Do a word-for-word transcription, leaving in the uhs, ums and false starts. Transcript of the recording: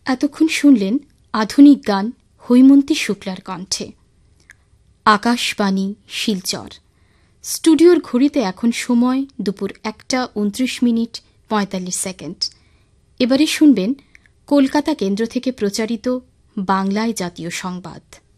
এতক্ষণ শুনলেন আধুনিক গান হৈমন্তী শুক্লার কণ্ঠে। আকাশবাণী শিলচর। স্টুডিওর ঘড়িতে এখন সময় দুপুর একটা উনত্রিশ মিনিট পঁয়তাল্লিশ সেকেন্ড। এবারে শুনবেন কলকাতা কেন্দ্র থেকে প্রচারিত বাংলায় জাতীয় সংবাদ।